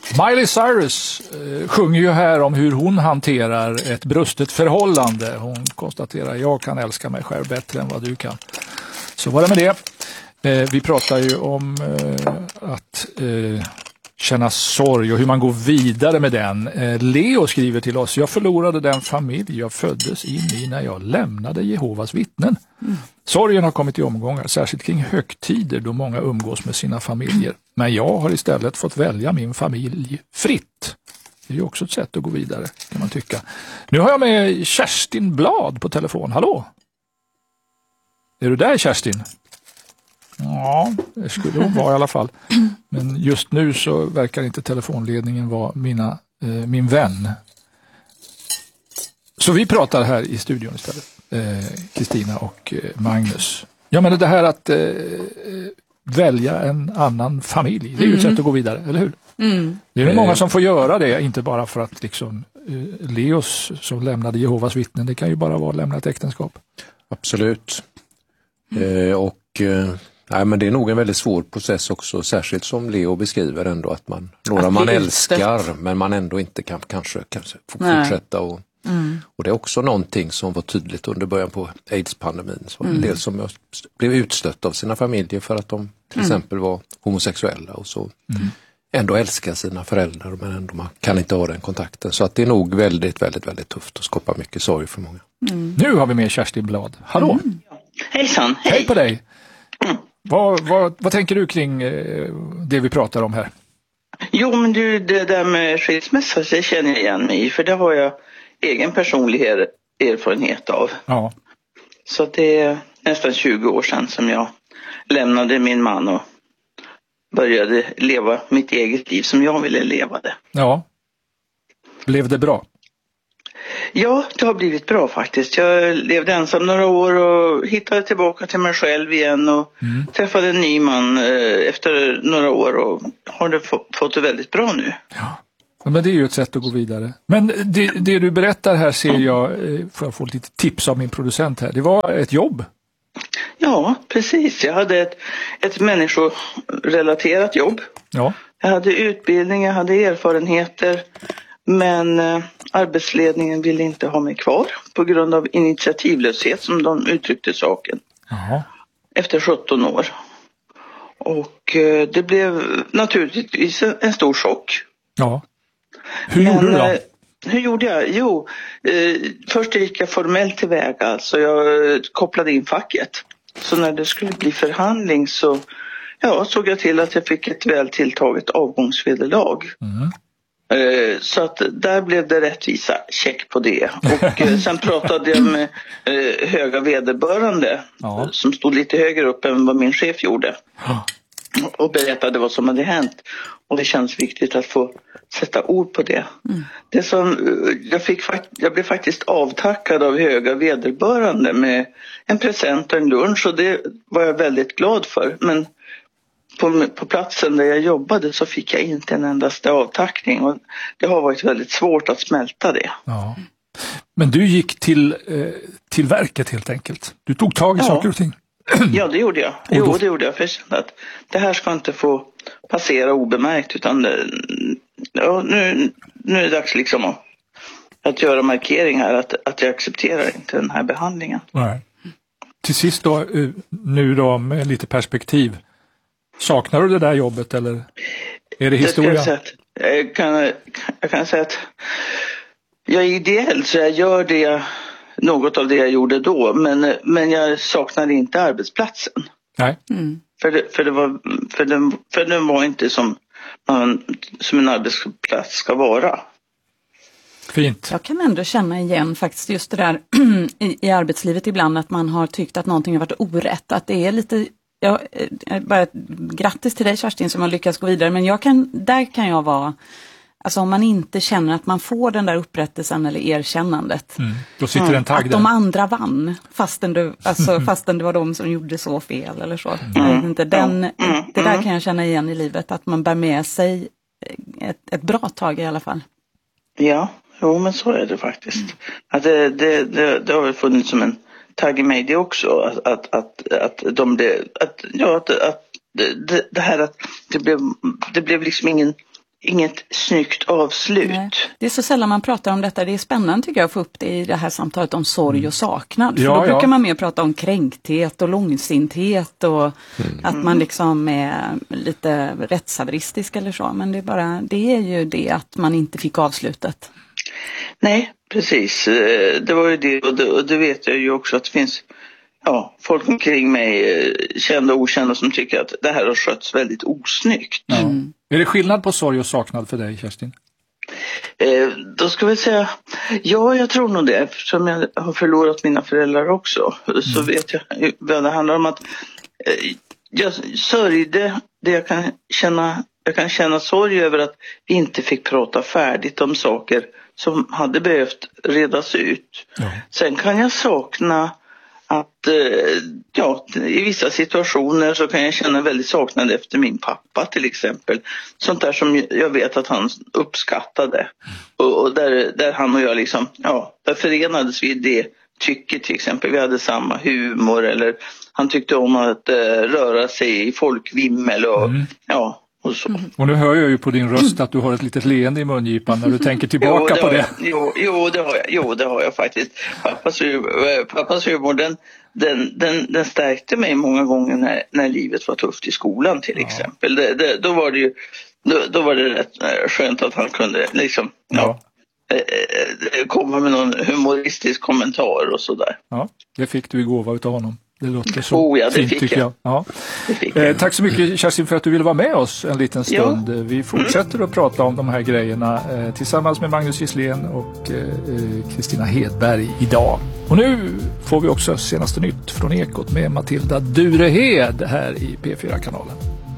Miley Cyrus sjunger ju här om hur hon hanterar ett brustet förhållande. Hon konstaterar: jag kan älska mig själv bättre än vad du kan. Så var det med det. Vi pratar ju om att känna sorg och hur man går vidare med den. Leo skriver till oss: jag förlorade den familj jag föddes in i när jag lämnade Jehovas vittnen. Sorgen har kommit i omgångar, särskilt kring högtider då många umgås med sina familjer. Men jag har istället fått välja min familj fritt. Det är ju också ett sätt att gå vidare, kan man tycka. Nu har jag med Kerstin Blad på telefon. Hallå? Är du där, Kerstin? Ja, det skulle hon vara i alla fall. Men just nu så verkar inte telefonledningen vara min vän. Så vi pratar här i studion istället. Kristina och Magnus. Ja, men det här att välja en annan familj, det är ju ett sätt att gå vidare, eller hur? Det är många som får göra det, inte bara för att liksom Leos som lämnade Jehovas vittnen, det kan ju bara vara att lämna ett äktenskap. Absolut. Nej, men det är nog en väldigt svår process också, särskilt som Leo beskriver ändå, att några man älskar men man ändå inte kan kanske fortsätta och det är också någonting som var tydligt under början på AIDS-pandemin. Så en del som blev utstött av sina familjer för att de till exempel var homosexuella och så ändå älskar sina föräldrar, men ändå man kan inte ha den kontakten. Så att det är nog väldigt, väldigt, väldigt tufft och skapar mycket sorg för många. Nu har vi med Kerstin Blad. Hallå! Hejsan, hej! Hej på dig! Vad tänker du kring det vi pratar om här? Jo, men det där med skilsmässa, det känner jag igen mig i, för det har jag egen personlig erfarenhet av. Ja. Så det är nästan 20 år sedan som jag lämnade min man och började leva mitt eget liv som jag ville leva det. Ja. Blev det bra? Ja, det har blivit bra faktiskt. Jag levde ensam några år och hittade tillbaka till mig själv igen och träffade en ny man efter några år och har det fått det väldigt bra nu. Ja, men det är ju ett sätt att gå vidare. Men det du berättar här ser jag, får jag få lite tips av min producent här, det var ett jobb. Ja, precis. Jag hade ett människorelaterat jobb. Ja. Jag hade utbildning, jag hade erfarenheter. Men arbetsledningen ville inte ha mig kvar på grund av initiativlöshet, som de uttryckte saken. Aha. Efter 17 år. Och det blev naturligtvis en stor chock. Ja. Hur gjorde du då? Hur gjorde jag? Jo, först gick jag formellt tillväga. Alltså jag kopplade in facket. Så när det skulle bli förhandling så såg jag till att jag fick ett väl tilltaget avgångsvederlag. Så att där blev det rättvisa check på det. Och sen pratade jag med höga vederbörande som stod lite högre upp än vad min chef gjorde. Och berättade vad som hade hänt. Och det känns viktigt att få sätta ord på det. Det som jag blev faktiskt avtackad av höga vederbörande med en present och en lunch, och det var jag väldigt glad för. Men på platsen där jag jobbade så fick jag inte en endaste avtackning, och det har varit väldigt svårt att smälta det. Ja. Men du gick till verket helt enkelt. Du tog tag i saker och ting. Ja, det gjorde jag. Det gjorde jag. För jag kände att det här ska inte få passera obemärkt, utan nu är det dags liksom att göra markering här att jag accepterar inte den här behandlingen. Nej. Till sist då, nu då med lite perspektiv. Saknar du det där jobbet eller är det historia? Jag kan säga att jag är ideell, så jag gör något av det jag gjorde då, men jag saknar inte arbetsplatsen. Nej. För den var inte som en arbetsplats ska vara. Fint. Jag kan ändå känna igen faktiskt just det där i arbetslivet ibland, att man har tyckt att någonting har varit orätt, att det är lite. Bara grattis till dig, Kerstin, som har lyckats gå vidare, men där kan jag vara, alltså om man inte känner att man får den där upprättelsen eller erkännandet, då sitter en tagg att de andra vann fastän det var de som gjorde så fel eller så. Jag vet inte, det där kan jag känna igen i livet, att man bär med sig ett bra tag i alla fall. Ja, men så är det faktiskt. Att det har väl funnits som en tagg i mig det också, det här att det blev liksom ingen inget snyggt avslut. Nej. Det är så sällan man pratar om detta. Det är spännande tycker jag att få upp det i det här samtalet om sorg och saknad. För då brukar man mer prata om kränkthet och långsinthet och att man liksom är lite rättshaveristisk eller så. Men det är ju det att man inte fick avslutet. Nej, precis. Det var ju det, och det vet jag ju också att det finns folk omkring mig, kända och okända, som tycker att det här har skötts väldigt osnyggt. Ja. Är det skillnad på sorg och saknad för dig, Kerstin? Då ska vi säga, jag tror nog det, eftersom jag har förlorat mina föräldrar också. Så vet jag vad det handlar om, att jag sörjde det jag kan känna sorg över att vi inte fick prata färdigt om saker som hade behövt redas ut. Ja. Sen kan jag sakna att i vissa situationer så kan jag känna väldigt saknad efter min pappa till exempel. Sånt där som jag vet att han uppskattade. Och där han och jag liksom, där förenades vi i det tycket till exempel. Vi hade samma humor, eller han tyckte om att röra sig i folkvimmel och och så. Och nu hör jag ju på din röst att du har ett litet leende i mungipan när du tänker tillbaka på det. Det har jag faktiskt. Pappas humor, den stärkte mig många gånger när livet var tufft i skolan till exempel. Då var det rätt skönt att han kunde liksom komma med någon humoristisk kommentar och sådär. Ja, det fick du i gåva utav honom. Det låter så fint tycker jag. Ja. Tack så mycket Kerstin för att du ville vara med oss en liten stund. Vi fortsätter att prata om de här grejerna tillsammans med Magnus Gisslén och Kristina Hedberg idag. Och nu får vi också senaste nytt från Ekot med Matilda Durehed här i P4-kanalen.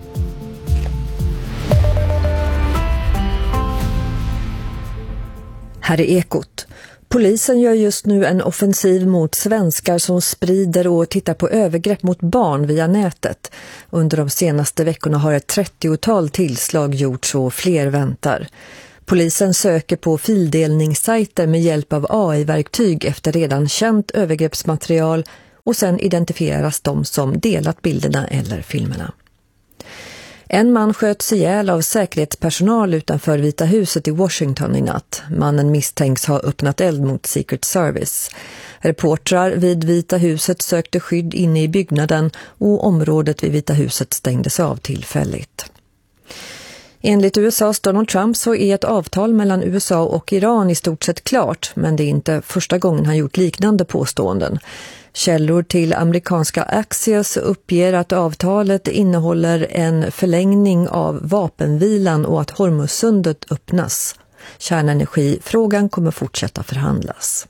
Här är Ekot. Polisen gör just nu en offensiv mot svenskar som sprider och tittar på övergrepp mot barn via nätet. Under de senaste veckorna har ett 30-tal tillslag gjorts och fler väntar. Polisen söker på fildelningssajter med hjälp av AI-verktyg efter redan känt övergreppsmaterial och sen identifieras de som delat bilderna eller filmerna. En man sköts ihjäl av säkerhetspersonal utanför Vita huset i Washington i natt. Mannen misstänks ha öppnat eld mot Secret Service. Reportrar vid Vita huset sökte skydd inne i byggnaden och området vid Vita huset stängdes av tillfälligt. Enligt USAs Donald Trump så är ett avtal mellan USA och Iran i stort sett klart, men det är inte första gången han gjort liknande påståenden. Källor till amerikanska Axios uppger att avtalet innehåller en förlängning av vapenvilan och att Hormuzsundet öppnas. Kärnenergifrågan kommer fortsätta förhandlas.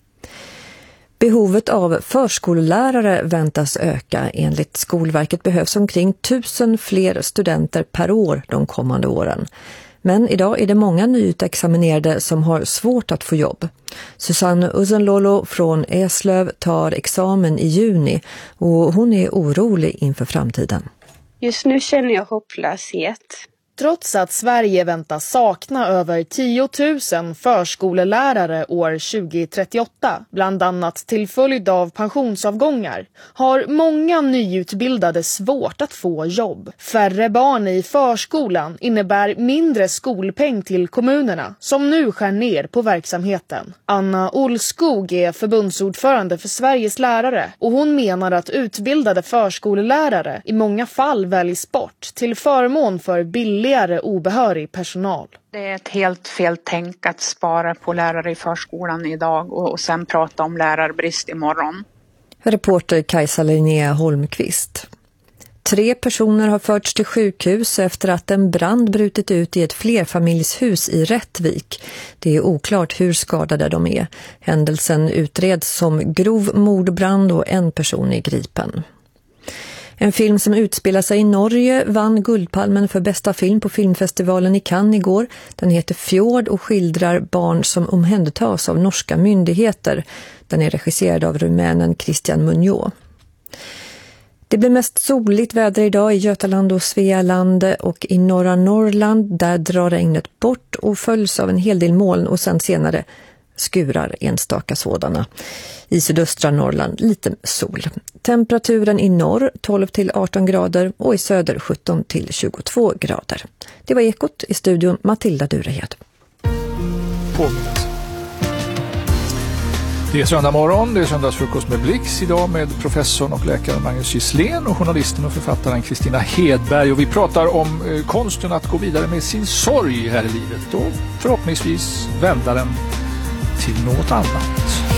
Behovet av förskollärare väntas öka. Enligt Skolverket behövs omkring 1000 fler studenter per år de kommande åren. Men idag är det många nyutexaminerade som har svårt att få jobb. Susanne Usenlolo från Eslöv tar examen i juni och hon är orolig inför framtiden. Just nu känner jag hopplöshet. Trots att Sverige väntas sakna över 10 000 förskolelärare år 2038, bland annat till följd av pensionsavgångar, har många nyutbildade svårt att få jobb. Färre barn i förskolan innebär mindre skolpeng till kommunerna, som nu skär ner på verksamheten. Anna Olskog är förbundsordförande för Sveriges lärare och hon menar att utbildade förskolelärare i många fall väljs bort till förmån för billigare obehörig personal. Det är ett helt fel tänk att spara på lärare i förskolan idag och sen prata om lärarbrist imorgon. Reporter Kajsa Linnea Holmqvist. 3 personer har förts till sjukhus efter att en brand brutit ut i ett flerfamiljshus i Rättvik. Det är oklart hur skadade de är. Händelsen utreds som grov mordbrand och en person är gripen. En film som utspelar sig i Norge vann Guldpalmen för bästa film på filmfestivalen i Cannes igår. Den heter Fjord och skildrar barn som omhändertas av norska myndigheter. Den är regisserad av rumänen Christian Muñoz. Det blir mest soligt väder idag i Götaland och Svealand och i norra Norrland. Där drar regnet bort och följs av en hel del moln och sen senare skurar, enstaka sådana. I sydöstra Norrland lite sol. Temperaturen i norr 12 till 18 grader och i söder 17 till 22 grader. Det var Ekot, i studion Matilda Durehed. Påminnes. Det är söndag morgon, det är söndagsfrukost med Blix idag med professorn och läkaren Magnus Gisslén och journalisten och författaren Kristina Hedberg. Och vi pratar om konsten att gå vidare med sin sorg här i livet och förhoppningsvis vända den till något annat.